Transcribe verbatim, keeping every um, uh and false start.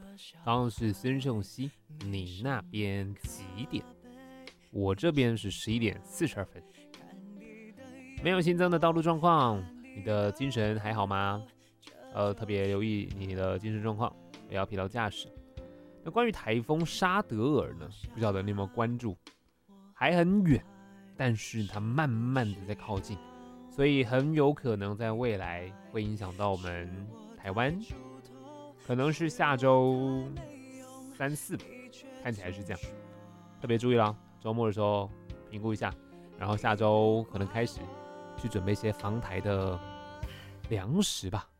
刚刚是孙胜熙，你那边几点？我这边是十一点四十二分。没有新增的道路状况，你的精神还好吗？呃，特别留意你的精神状况，不要疲劳驾驶。那关于台风沙德尔呢？不晓得你有没有关注？还很远，但是它慢慢的在靠近，所以很有可能在未来会影响到我们台湾，可能是下周三四吧，看起来是这样。特别注意啦，周末的时候评估一下，然后下周可能开始去准备一些防台的粮食吧。